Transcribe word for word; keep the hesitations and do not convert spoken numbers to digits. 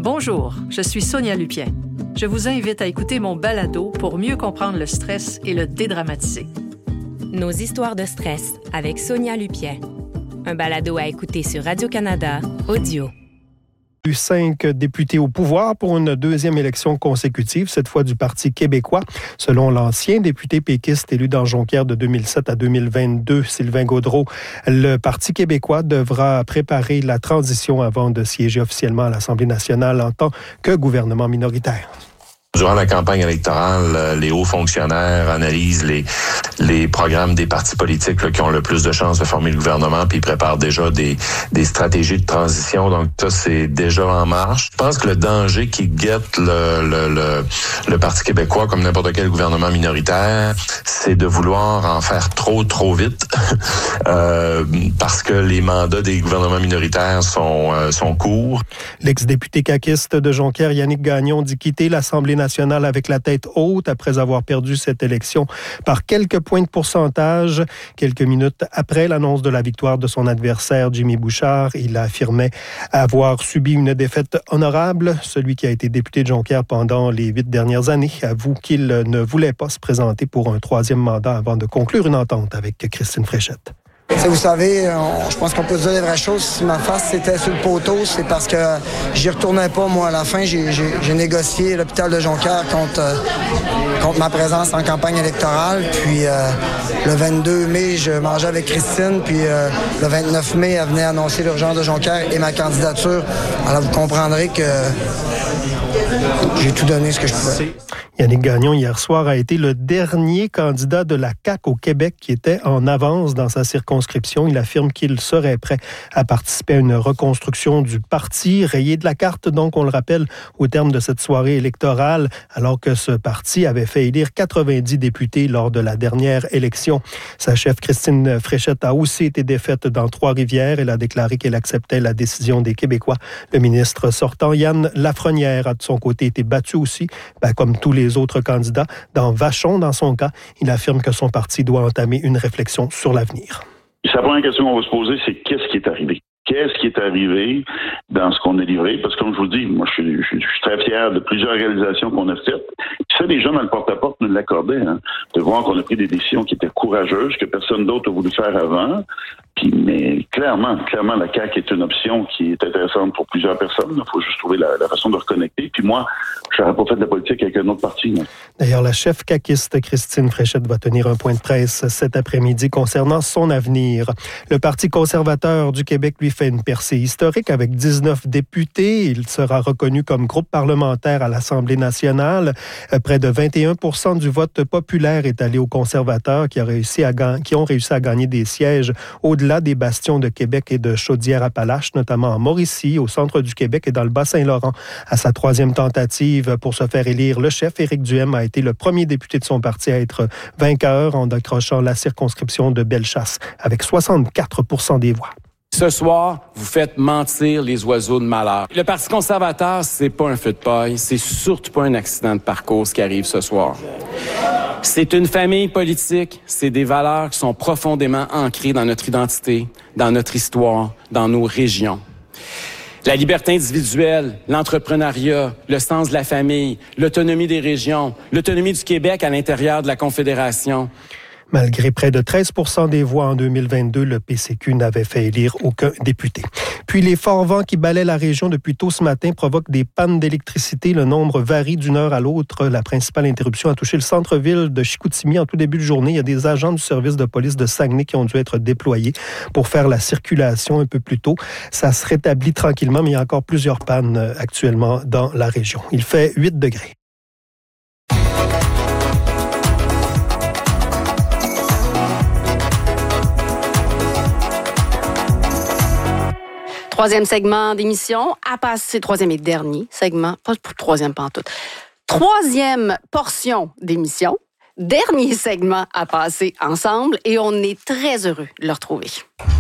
Bonjour, je suis Sonia Lupien. Je vous invite à écouter mon balado pour mieux comprendre le stress et le dédramatiser. Nos histoires de stress avec Sonia Lupien. Un balado à écouter sur Radio-Canada Audio. Cinq députés au pouvoir pour une deuxième élection consécutive, cette fois du Parti québécois. Selon l'ancien député péquiste élu dans Jonquière de deux mille sept à deux mille vingt-deux, Sylvain Gaudreault, le Parti québécois devra préparer la transition avant de siéger officiellement à l'Assemblée nationale en tant que gouvernement minoritaire. Durant la campagne électorale, les hauts fonctionnaires analysent les les programmes des partis politiques là, qui ont le plus de chances de former le gouvernement, puis ils préparent déjà des des stratégies de transition. Donc ça, c'est déjà en marche. Je pense que le danger qui guette le le le, le Parti québécois, comme n'importe quel gouvernement minoritaire, c'est de vouloir en faire trop trop vite, euh, parce que les mandats des gouvernements minoritaires sont euh, sont courts. L'ex-député caquiste de Jonquière, Yannick Gagnon, dit quitter l'Assemblée nationale avec la tête haute après avoir perdu cette élection par quelques points de pourcentage. Quelques minutes après l'annonce de la victoire de son adversaire, Jimmy Bouchard, il affirmait avoir subi une défaite honorable. Celui qui a été député de Jonquière pendant les huit dernières années avoue qu'il ne voulait pas se présenter pour un troisième mandat avant de conclure une entente avec Christine Fréchette. T'sais, vous savez, on, je pense qu'on peut dire les vraies choses. Si ma face c'était sur le poteau, c'est parce que j'y retournais pas. Moi, à la fin, j'ai, j'ai, j'ai négocié l'hôpital de Jonquière contre, euh, contre ma présence en campagne électorale. Puis euh, le vingt-deux mai, je mangeais avec Christine. Puis euh, le vingt-neuf mai, elle venait annoncer l'urgence de Jonquière et ma candidature. Alors, vous comprendrez que j'ai tout donné ce que je pouvais. Yannick Gagnon, hier soir, a été le dernier candidat de la C A Q au Québec qui était en avance dans sa circonscription. Il affirme qu'il serait prêt à participer à une reconstruction du parti, rayé de la carte, donc, on le rappelle, au terme de cette soirée électorale, alors que ce parti avait fait élire quatre-vingt-dix députés lors de la dernière élection. Sa chef, Christine Fréchette, a aussi été défaite dans Trois-Rivières. Elle a déclaré qu'elle acceptait la décision des Québécois. Le ministre sortant, Yann Lafrenière, a de son côté été battu aussi, ben, comme tous les autres candidats. Dans Vachon, dans son cas, il affirme que son parti doit entamer une réflexion sur l'avenir. La première question qu'on va se poser, c'est qu'est-ce qui est arrivé? Qu'est-ce qui est arrivé dans ce qu'on a livré? Parce que comme je vous dis, moi, je suis, je suis, je suis très fier de plusieurs réalisations qu'on a faites. Puis ça, les gens dans le porte-à-porte nous l'accordaient, hein, de voir qu'on a pris des décisions qui étaient courageuses, que personne d'autre a voulu faire avant. Puis, mais clairement, clairement, la C A Q est une option qui est intéressante pour plusieurs personnes. Il faut juste trouver la, la façon de reconnecter. Puis moi, je n'aurais pas fait de la politique avec un autre parti. Non. D'ailleurs, la chef caquiste Christine Fréchette va tenir un point de presse cet après-midi concernant son avenir. Le Parti conservateur du Québec lui fait une percée historique avec dix-neuf députés. Il sera reconnu comme groupe parlementaire à l'Assemblée nationale. Près de vingt et un pour cent du vote populaire est allé aux conservateurs qui, a réussi à ga- qui ont réussi à gagner des sièges au-delà des bastions de Québec et de Chaudière-Appalaches, notamment en Mauricie, au centre du Québec et dans le Bas-Saint-Laurent. À sa troisième tentative pour se faire élire, le chef Éric Duhem a été le premier député de son parti à être vainqueur en décrochant la circonscription de Bellechasse avec soixante-quatre pour cent des voix. Ce soir, vous faites mentir les oiseaux de malheur. Le Parti conservateur, c'est pas un feu de paille, c'est surtout pas un accident de parcours ce qui arrive ce soir. C'est une famille politique, c'est des valeurs qui sont profondément ancrées dans notre identité, dans notre histoire, dans nos régions. La liberté individuelle, l'entrepreneuriat, le sens de la famille, l'autonomie des régions, l'autonomie du Québec à l'intérieur de la Confédération. Malgré près de treize pour cent des voix en deux mille vingt-deux, le P C Q n'avait fait élire aucun député. Puis les forts vents qui balaient la région depuis tôt ce matin provoquent des pannes d'électricité. Le nombre varie d'une heure à l'autre. La principale interruption a touché le centre-ville de Chicoutimi en tout début de journée. Il y a des agents du service de police de Saguenay qui ont dû être déployés pour faire la circulation un peu plus tôt. Ça se rétablit tranquillement, mais il y a encore plusieurs pannes actuellement dans la région. Il fait huit degrés. Troisième segment d'émission à passer, troisième et dernier segment, pas pour troisième pantoute. Troisième portion d'émission, dernier segment à passer ensemble et on est très heureux de le retrouver.